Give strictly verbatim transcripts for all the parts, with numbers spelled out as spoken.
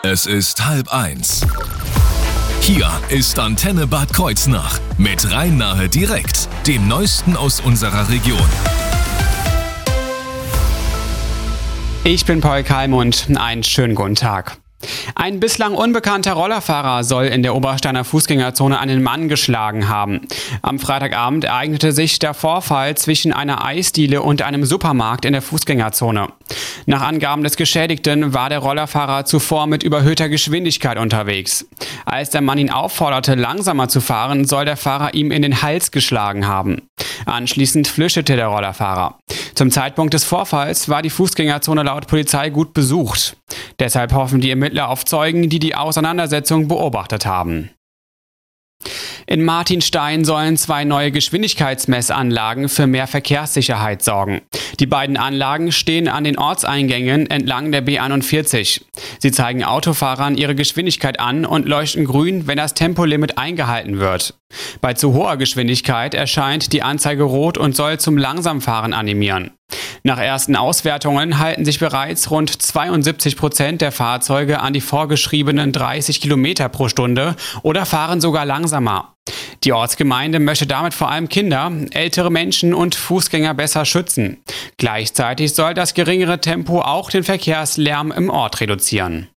Es ist halb eins. Hier ist Antenne Bad Kreuznach mit Rhein-Nahe direkt, dem Neuesten aus unserer Region. Ich bin Paul Kalmund, einen schönen guten Tag. Ein bislang unbekannter Rollerfahrer soll in der Obersteiner Fußgängerzone einen Mann geschlagen haben. Am Freitagabend ereignete sich der Vorfall zwischen einer Eisdiele und einem Supermarkt in der Fußgängerzone. Nach Angaben des Geschädigten war der Rollerfahrer zuvor mit überhöhter Geschwindigkeit unterwegs. Als der Mann ihn aufforderte, langsamer zu fahren, soll der Fahrer ihm in den Hals geschlagen haben. Anschließend flüchtete der Rollerfahrer. Zum Zeitpunkt des Vorfalls war die Fußgängerzone laut Polizei gut besucht. Deshalb hoffen die Ermittler auf Zeugen, die die Auseinandersetzung beobachtet haben. In Martinstein sollen zwei neue Geschwindigkeitsmessanlagen für mehr Verkehrssicherheit sorgen. Die beiden Anlagen stehen an den Ortseingängen entlang der B einundvierzig. Sie zeigen Autofahrern ihre Geschwindigkeit an und leuchten grün, wenn das Tempolimit eingehalten wird. Bei zu hoher Geschwindigkeit erscheint die Anzeige rot und soll zum Langsamfahren animieren. Nach ersten Auswertungen halten sich bereits rund zweiundsiebzig Prozent der Fahrzeuge an die vorgeschriebenen dreißig Kilometer pro Stunde oder fahren sogar langsamer. Die Ortsgemeinde möchte damit vor allem Kinder, ältere Menschen und Fußgänger besser schützen. Gleichzeitig soll das geringere Tempo auch den Verkehrslärm im Ort reduzieren.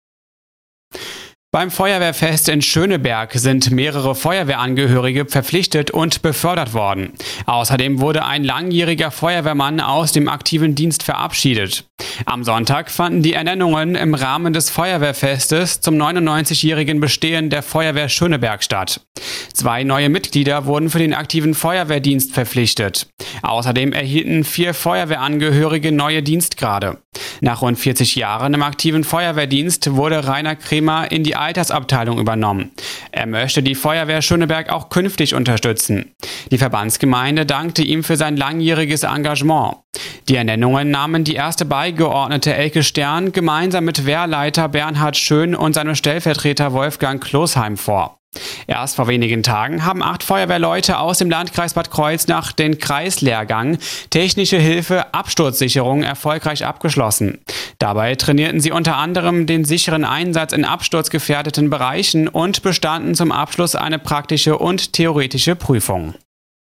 Beim Feuerwehrfest in Schöneberg sind mehrere Feuerwehrangehörige verpflichtet und befördert worden. Außerdem wurde ein langjähriger Feuerwehrmann aus dem aktiven Dienst verabschiedet. Am Sonntag fanden die Ernennungen im Rahmen des Feuerwehrfestes zum neunundneunzigjährigen Bestehen der Feuerwehr Schöneberg statt. Zwei neue Mitglieder wurden für den aktiven Feuerwehrdienst verpflichtet. Außerdem erhielten vier Feuerwehrangehörige neue Dienstgrade. Nach rund vierzig Jahren im aktiven Feuerwehrdienst wurde Rainer Kremer in die Altersabteilung übernommen. Er möchte die Feuerwehr Schöneberg auch künftig unterstützen. Die Verbandsgemeinde dankte ihm für sein langjähriges Engagement. Die Ernennungen nahmen die erste Beigeordnete Elke Stern gemeinsam mit Wehrleiter Bernhard Schön und seinem Stellvertreter Wolfgang Klosheim vor. Erst vor wenigen Tagen haben acht Feuerwehrleute aus dem Landkreis Bad Kreuznach den Kreislehrgang Technische Hilfe Absturzsicherung erfolgreich abgeschlossen. Dabei trainierten sie unter anderem den sicheren Einsatz in absturzgefährdeten Bereichen und bestanden zum Abschluss eine praktische und theoretische Prüfung.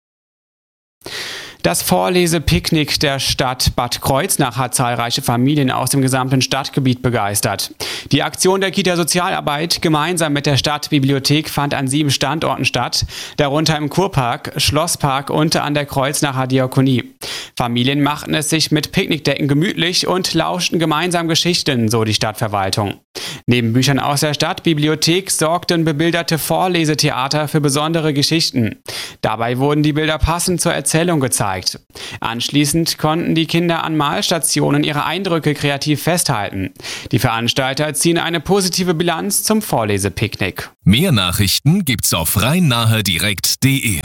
Das Vorlesepicknick der Stadt Bad Kreuznach hat zahlreiche Familien aus dem gesamten Stadtgebiet begeistert. Die Aktion der Kita Sozialarbeit gemeinsam mit der Stadtbibliothek fand an sieben Standorten statt, darunter im Kurpark, Schlosspark und an der Kreuznacher Diakonie. Familien machten es sich mit Picknickdecken gemütlich und lauschten gemeinsam Geschichten, so die Stadtverwaltung. Neben Büchern aus der Stadtbibliothek sorgten bebilderte Vorlesetheater für besondere Geschichten. Dabei wurden die Bilder passend zur Erzählung gezeigt. Anschließend konnten die Kinder an Malstationen ihre Eindrücke kreativ festhalten. Die Veranstalter ziehen eine positive Bilanz zum Vorlesepicknick. Mehr Nachrichten gibt's auf rhein-nahe direkt punkt de.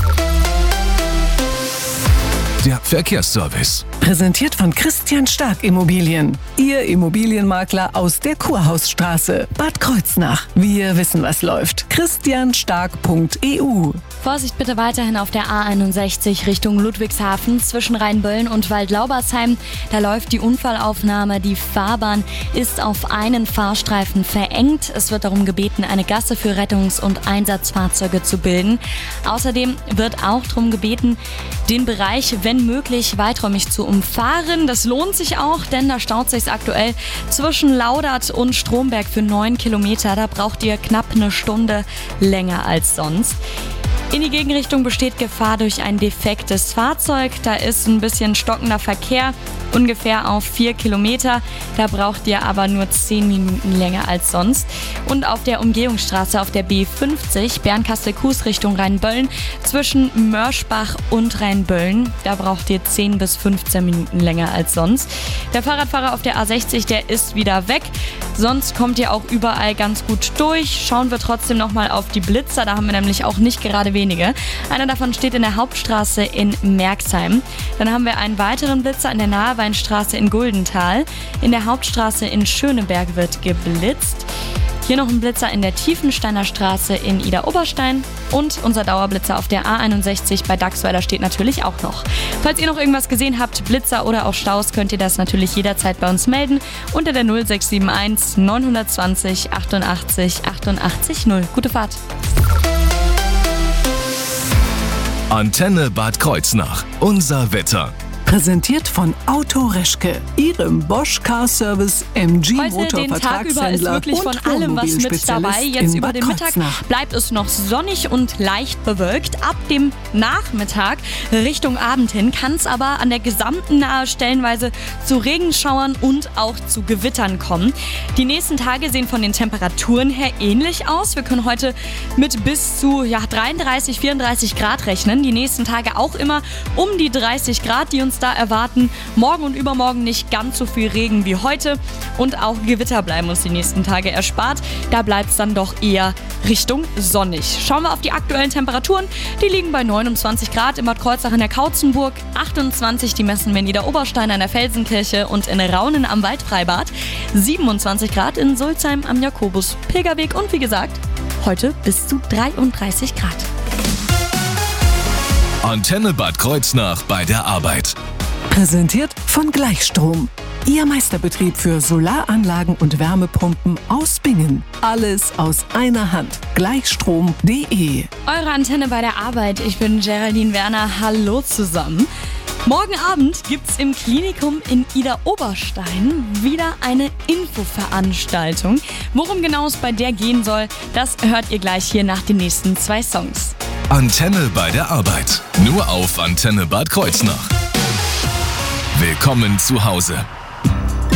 Der Verkehrsservice. Präsentiert von Christian Stark Immobilien. Ihr Immobilienmakler aus der Kurhausstraße, Bad Kreuznach. Wir wissen, was läuft. christian stark punkt e u. Vorsicht bitte weiterhin auf der A einundsechzig Richtung Ludwigshafen zwischen Rheinböllen und Waldlaubersheim. Da läuft die Unfallaufnahme. Die Fahrbahn ist auf einen Fahrstreifen verengt. Es wird darum gebeten, eine Gasse für Rettungs- und Einsatzfahrzeuge zu bilden. Außerdem wird auch darum gebeten, den Bereich, wenn möglich, weiträumig zu umfahren. Das lohnt sich auch, denn da staut sich aktuell zwischen Laudert und Stromberg für neun Kilometer. Da braucht ihr knapp eine Stunde länger als sonst. In die Gegenrichtung besteht Gefahr durch ein defektes Fahrzeug. Da ist ein bisschen stockender Verkehr, ungefähr auf vier Kilometer. Da braucht ihr aber nur zehn Minuten länger als sonst. Und auf der Umgehungsstraße auf der B fünfzig, Bernkastel-Kues Richtung Rheinböllen, zwischen Mörschbach und Rheinböllen, da braucht ihr zehn bis fünfzehn Minuten länger als sonst. Der Fahrradfahrer auf der A sechzig, der ist wieder weg. Sonst kommt ihr auch überall ganz gut durch. Schauen wir trotzdem nochmal auf die Blitzer, da haben wir nämlich auch nicht gerade wenige. Einer davon steht in der Hauptstraße in Merxheim. Dann haben wir einen weiteren Blitzer in der Naheweinstraße in Guldenthal. In der Hauptstraße in Schöneberg wird geblitzt. Hier noch ein Blitzer in der Tiefensteiner Straße in Idar-Oberstein und unser Dauerblitzer auf der A einundsechzig bei Dachsweiler steht natürlich auch noch. Falls ihr noch irgendwas gesehen habt, Blitzer oder auch Staus, könnt ihr das natürlich jederzeit bei uns melden unter der null sechs sieben eins neun zwei null achtundachtzig achtundachtzig null. Gute Fahrt! Antenne Bad Kreuznach. Unser Wetter. Präsentiert von Auto Reschke, Ihrem Bosch Car Service M G Heute den Tag über ist wirklich von allem was mit dabei. Jetzt über den Mittag bleibt es noch sonnig und leicht bewölkt. Ab dem Nachmittag Richtung Abend hin kann es aber an der gesamten Nahe stellenweise zu Regenschauern und auch zu Gewittern kommen. Die nächsten Tage sehen von den Temperaturen her ähnlich aus. Wir können heute mit bis zu ja, dreiunddreißig, vierunddreißig Grad rechnen. Die nächsten Tage auch immer um die dreißig Grad, die uns da erwarten. Morgen und übermorgen nicht ganz so viel Regen wie heute und auch Gewitter bleiben uns die nächsten Tage erspart. Da bleibt es dann doch eher Richtung sonnig. Schauen wir auf die aktuellen Temperaturen. Die liegen bei neunundzwanzig Grad in Bad Kreuznach in der Kautzenburg, achtundzwanzig die messen wir in Idar-Oberstein an der Felsenkirche und in Raunen am Waldfreibad, siebenundzwanzig Grad in Sulzheim am Jakobus-Pilgerweg und wie gesagt, heute bis zu dreiunddreißig Grad. Antenne Bad Kreuznach bei der Arbeit. Präsentiert von Gleichstrom. Ihr Meisterbetrieb für Solaranlagen und Wärmepumpen aus Bingen. Alles aus einer Hand. Gleichstrom punkt de. Eure Antenne bei der Arbeit. Ich bin Geraldine Werner. Hallo zusammen. Morgen Abend gibt's im Klinikum in Idar-Oberstein wieder eine Infoveranstaltung. Worum genau es bei der gehen soll, das hört ihr gleich hier nach den nächsten zwei Songs. Antenne bei der Arbeit. Nur auf Antenne Bad Kreuznach. Willkommen zu Hause.